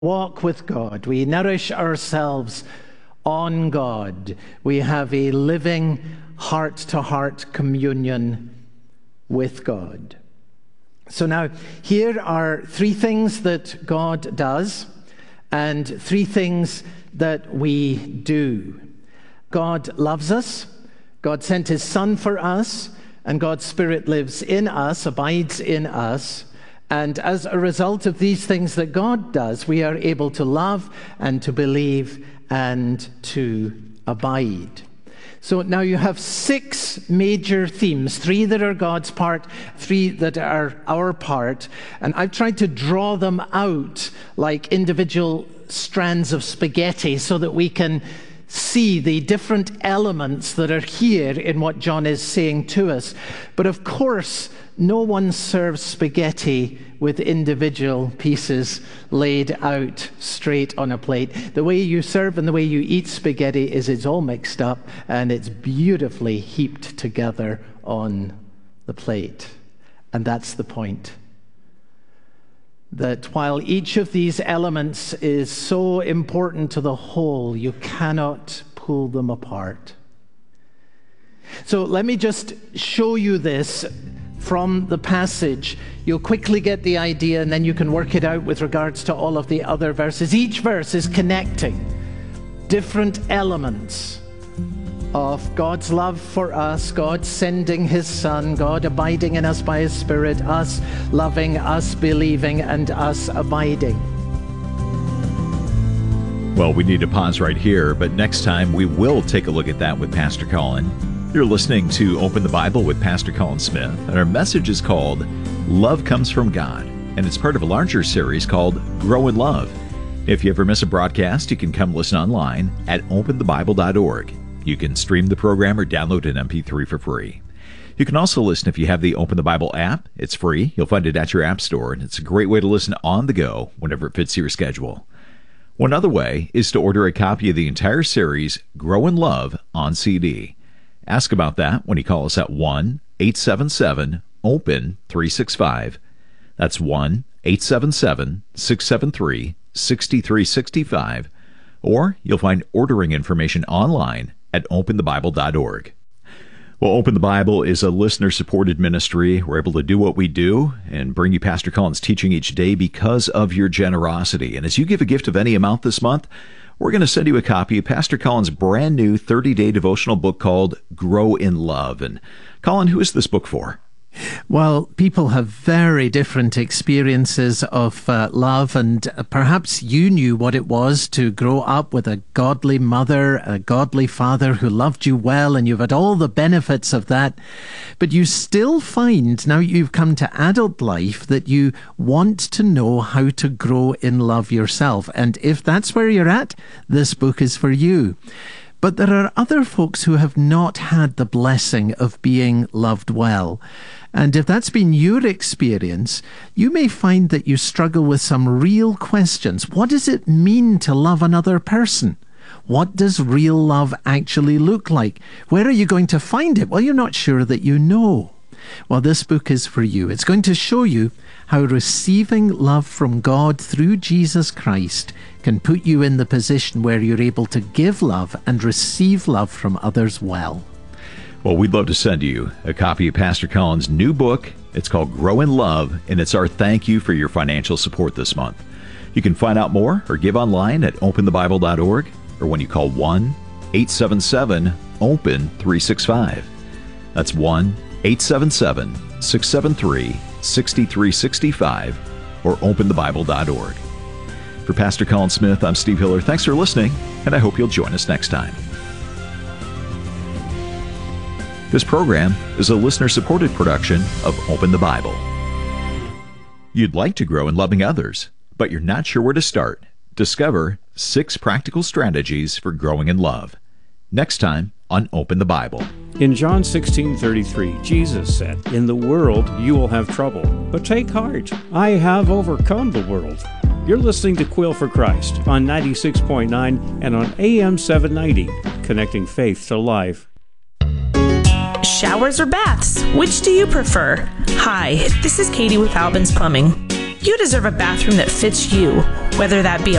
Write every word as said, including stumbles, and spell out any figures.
walk with God. We nourish ourselves on God. We have a living heart-to-heart communion with God. So now, here are three things that God does and three things that we do. God loves us. God sent his Son for us, and God's Spirit lives in us, abides in us. And as a result of these things that God does, we are able to love and to believe and to abide. So now you have six major themes, three that are God's part, three that are our part. And I've tried to draw them out like individual strands of spaghetti so that we can see the different elements that are here in what John is saying to us. But of course, no one serves spaghetti with individual pieces laid out straight on a plate. The way you serve and the way you eat spaghetti is it's all mixed up and it's beautifully heaped together on the plate. And that's the point. That while each of these elements is so important to the whole, you cannot pull them apart. So let me just show you this from the passage. You'll quickly get the idea, and then you can work it out with regards to all of the other verses. Each verse is connecting different elements of God's love for us, God sending his Son, God abiding in us by his Spirit, us loving, us believing, and us abiding. Well, we need to pause right here, but next time we will take a look at that with Pastor Colin. You're listening to Open the Bible with Pastor Colin Smith, and our message is called Love Comes from God, and it's part of a larger series called Grow in Love. If you ever miss a broadcast, you can come listen online at open the bible dot org. You can stream the program or download an M P three for free. You can also listen if you have the Open the Bible app. It's free. You'll find it at your app store, and it's a great way to listen on the go whenever it fits your schedule. One other way is to order a copy of the entire series, Grow in Love, on C D. Ask about that when you call us at one eight seven seven open three six five. That's one eight seven seven six seven three six three six five. Or you'll find ordering information online at open the bible dot org. Well, Open the Bible is a listener-supported ministry. We're able to do what we do and bring you Pastor Colin's teaching each day because of your generosity. And as you give a gift of any amount this month, we're going to send you a copy of Pastor Colin's brand new thirty-day devotional book called Grow in Love. And Colin, who is this book for? Well, people have very different experiences of uh, love, and perhaps you knew what it was to grow up with a godly mother, a godly father who loved you well, and you've had all the benefits of that. But you still find, now you've come to adult life, that you want to know how to grow in love yourself. And if that's where you're at, this book is for you. But there are other folks who have not had the blessing of being loved well. And if that's been your experience, you may find that you struggle with some real questions. What does it mean to love another person? What does real love actually look like? Where are you going to find it? Well, you're not sure that you know. Well, this book is for you. It's going to show you how receiving love from God through Jesus Christ can put you in the position where you're able to give love and receive love from others well. Well, we'd love to send you a copy of Pastor Colin's new book. It's called Grow in Love, and it's our thank you for your financial support this month. You can find out more or give online at open the bible dot org or when you call one eight seven seven open three six five. That's one eight seven seven six seven three six three six five or open the bible dot org. For Pastor Colin Smith, I'm Steve Hiller. Thanks for listening, and I hope you'll join us next time. This program is a listener-supported production of Open the Bible. You'd like to grow in loving others, but you're not sure where to start. Discover six practical strategies for growing in love. Next time on Open the Bible. In John sixteen thirty-three, Jesus said, "In the world you will have trouble, but take heart. I have overcome the world." You're listening to Quill for Christ on ninety-six point nine and on A M seven ninety, connecting faith to life. Showers or baths? Which do you prefer? Hi, this is Katie with Albin's Plumbing. You deserve a bathroom that fits you, whether that be a